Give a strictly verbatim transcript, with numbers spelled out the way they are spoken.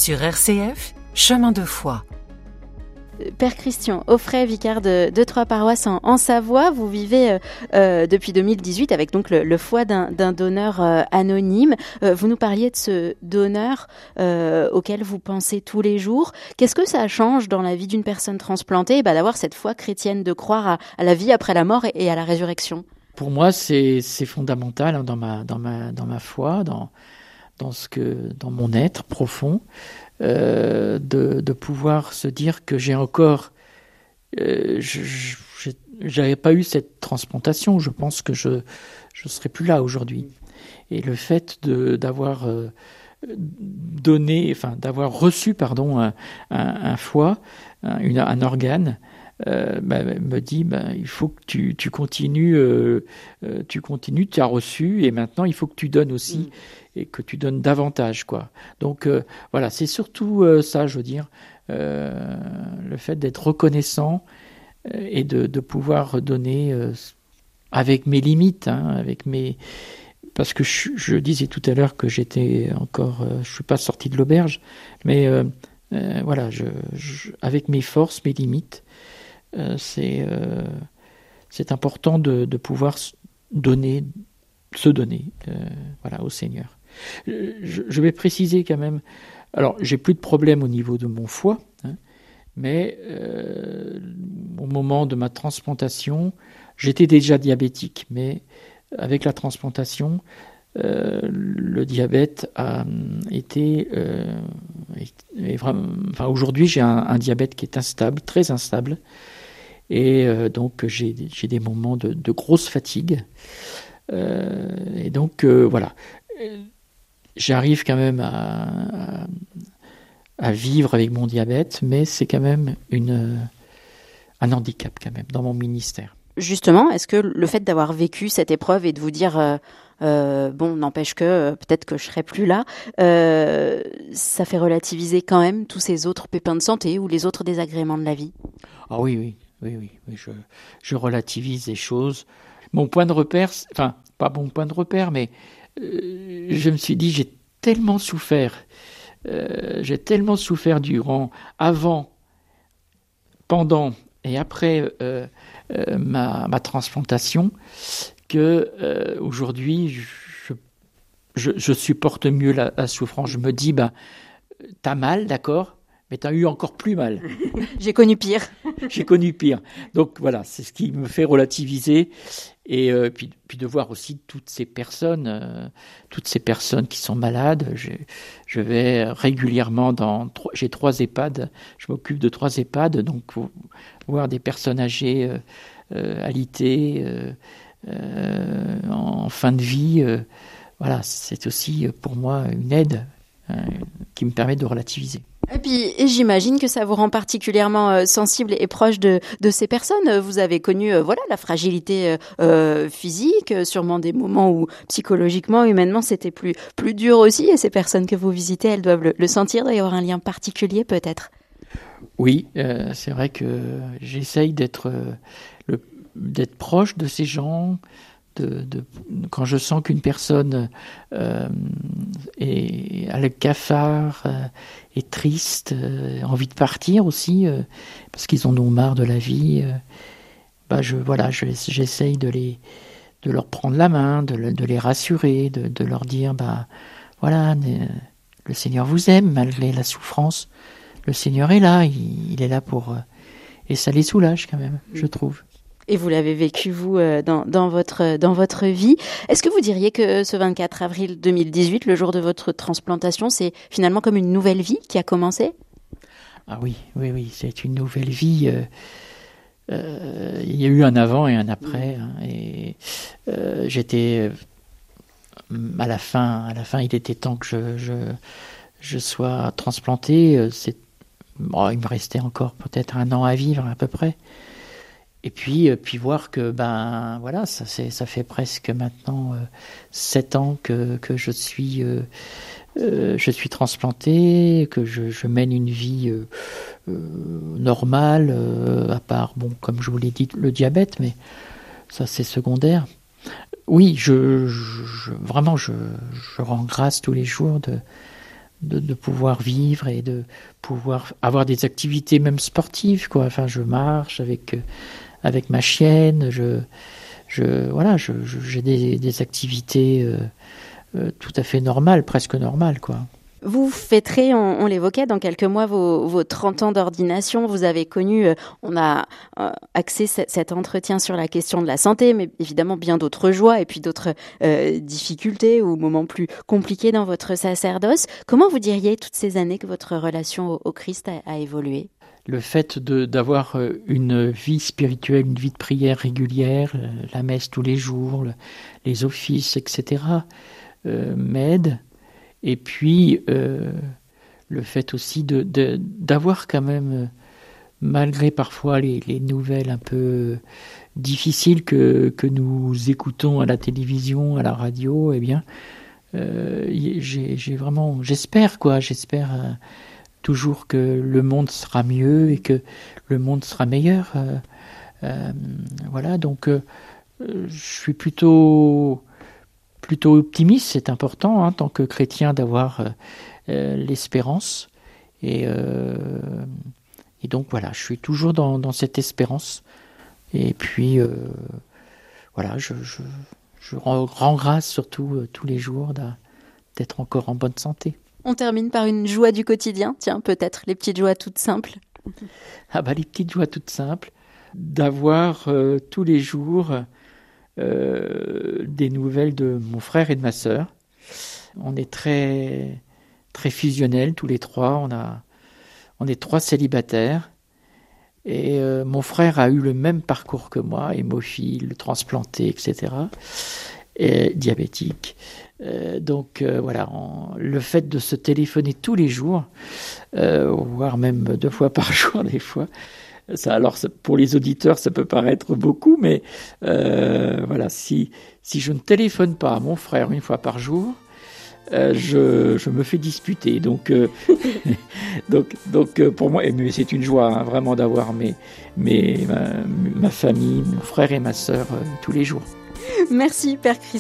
Sur R C F, chemin de foi. Père Christian Auffray, vicaire de, de Trois-Paroisses en, en Savoie, vous vivez euh, depuis deux mille dix-huit avec donc le, le foie d'un, d'un donneur euh, anonyme. Euh, vous nous parliez de ce donneur euh, auquel vous pensez tous les jours. Qu'est-ce que ça change dans la vie d'une personne transplantée bah, d'avoir cette foi chrétienne, de croire à, à la vie après la mort et, et à la résurrection? Pour moi, c'est, c'est fondamental hein, dans ma, dans ma, dans ma foi, dans, dans, ce que, dans mon être profond. Euh, de, de pouvoir se dire que j'ai encore, euh, je, je, j'avais pas eu cette transplantation, je pense que je je serais plus là aujourd'hui. Et le fait de d'avoir euh, donné, enfin d'avoir reçu pardon un, un, un foie, un, une, un organe, euh, bah, me dit bah, il faut que tu tu continues, euh, euh, tu continues, tu as reçu et maintenant il faut que tu donnes aussi. Mmh. Et que tu donnes davantage, quoi. Donc euh, voilà, c'est surtout euh, ça, je veux dire, euh, le fait d'être reconnaissant euh, et de, de pouvoir donner euh, avec mes limites, hein, avec mes, parce que je, je disais tout à l'heure que j'étais encore, euh, je suis pas sorti de l'auberge, mais euh, euh, voilà, je, je, avec mes forces, mes limites, euh, c'est euh, c'est important de, de pouvoir donner, se donner, euh, voilà, au Seigneur. Je vais préciser quand même, alors j'ai plus de problème au niveau de mon foie, hein, mais euh, au moment de ma transplantation, j'étais déjà diabétique, mais avec la transplantation, euh, le diabète a été, euh, est, est vraiment, enfin aujourd'hui j'ai un, un diabète qui est instable, très instable, et euh, donc j'ai, j'ai des moments de, de grosse fatigue, euh, et donc euh, voilà. J'arrive quand même à, à, à vivre avec mon diabète, mais c'est quand même une, un handicap quand même dans mon ministère. Justement, est-ce que le fait d'avoir vécu cette épreuve et de vous dire euh, euh, bon, n'empêche que euh, peut-être que je serai plus là, euh, ça fait relativiser quand même tous ces autres pépins de santé ou les autres désagréments de la vie? Ah oui, oui, oui, oui, oui je, je relativise les choses. Mon point de repère, enfin pas mon point de repère, mais Euh, je me suis dit, j'ai tellement souffert, euh, j'ai tellement souffert durant, avant, pendant et après euh, euh, ma, ma transplantation, que euh, aujourd'hui, je, je, je supporte mieux la, la souffrance. Je me dis, bah, t'as mal, d'accord, mais t'as eu encore plus mal. J'ai connu pire. J'ai connu pire. Donc voilà, c'est ce qui me fait relativiser. Et euh, puis, puis de voir aussi toutes ces personnes, euh, toutes ces personnes qui sont malades. Je, je vais régulièrement dans, j'ai trois EHPAD, je m'occupe de trois EHPAD, donc voir des personnes âgées, euh, euh, alitées, euh, euh, en fin de vie. Euh, voilà, c'est aussi pour moi une aide euh, qui me permet de relativiser. Et puis, et j'imagine que ça vous rend particulièrement euh, sensible et proche de, de ces personnes. Vous avez connu, euh, voilà, la fragilité euh, physique, euh, sûrement des moments où psychologiquement, humainement, c'était plus plus dur aussi. Et ces personnes que vous visitez, elles doivent le, le sentir. Il doit y avoir un lien particulier, peut-être. Oui, euh, c'est vrai que j'essaye d'être euh, le, d'être proche de ces gens. De, de, quand je sens qu'une personne euh, est à le cafard, euh, est triste, euh, envie de partir aussi, euh, parce qu'ils en ont marre de la vie, euh, bah je, voilà, je, j'essaye de, les, de leur prendre la main, de, de les rassurer, de, de leur dire, bah, voilà, euh, le Seigneur vous aime malgré la souffrance, le Seigneur est là, il, il est là pour... Euh, et ça les soulage quand même, je trouve. Et vous l'avez vécu, vous, dans, dans, votre, dans votre vie. Est-ce que vous diriez que ce vingt-quatre avril deux mille dix-huit, le jour de votre transplantation, c'est finalement comme une nouvelle vie qui a commencé? Ah oui, oui, oui, c'est une nouvelle vie. Euh, euh, il y a eu un avant et un après. Hein, et euh, j'étais... À la fin, à la fin, il était temps que je, je, je sois transplanté. C'est, bon, il me restait encore peut-être un an à vivre à peu près. Et puis, euh, puis voir que ben voilà, ça, c'est, ça fait presque maintenant euh, sept ans que, que je suis euh, euh, je suis transplanté, que je, je mène une vie euh, euh, normale, euh, à part bon comme je vous l'ai dit le diabète, mais ça c'est secondaire. Oui, je, je, je vraiment je, je rends grâce tous les jours de de, de pouvoir vivre et de pouvoir avoir des activités même sportives, quoi. Enfin, je marche avec, avec ma chienne, je, je, voilà, je, je, j'ai des, des activités euh, euh, tout à fait normales, presque normales, quoi. Vous fêterez, on, on l'évoquait, dans quelques mois vos, vos trente ans d'ordination. Vous avez connu, euh, on a euh, axé c- cet entretien sur la question de la santé, mais évidemment bien d'autres joies et puis d'autres euh, difficultés ou moments plus compliqués dans votre sacerdoce. Comment vous diriez toutes ces années que votre relation au, au Christ a, a évolué ? Le fait de, d'avoir une vie spirituelle, une vie de prière régulière, la messe tous les jours, le, les offices, et cetera, euh, m'aide. Et puis, euh, le fait aussi de, de, d'avoir quand même, malgré parfois les, les nouvelles un peu difficiles que, que nous écoutons à la télévision, à la radio, eh bien, euh, j'ai, j'ai vraiment, j'espère quoi, j'espère euh, toujours que le monde sera mieux et que le monde sera meilleur. Euh, euh, voilà, donc euh, je suis plutôt... plutôt optimiste, c'est important, hein, en tant que chrétien, d'avoir euh, euh, l'espérance. Et, euh, et donc voilà, je suis toujours dans, dans cette espérance. Et puis, euh, voilà, je, je, je rends, rends grâce surtout euh, tous les jours d'être encore en bonne santé. On termine par une joie du quotidien, tiens, peut-être les petites joies toutes simples. Ah bah les petites joies toutes simples, d'avoir euh, tous les jours... Euh, des nouvelles de mon frère et de ma sœur. On est très, très fusionnels tous les trois. On, a, on est trois célibataires. Et euh, mon frère a eu le même parcours que moi, hémophile, transplanté, et cetera. Et diabétique. Euh, donc euh, voilà, on, le fait de se téléphoner tous les jours, euh, voire même deux fois par jour des fois, ça, alors, pour les auditeurs, ça peut paraître beaucoup, mais euh, voilà, si, si je ne téléphone pas à mon frère une fois par jour, euh, je, je me fais disputer. Donc, euh, donc, donc pour moi, mais c'est une joie hein, vraiment d'avoir mes, mes, ma, ma famille, mon frère et ma sœur euh, tous les jours. Merci, Père Christian.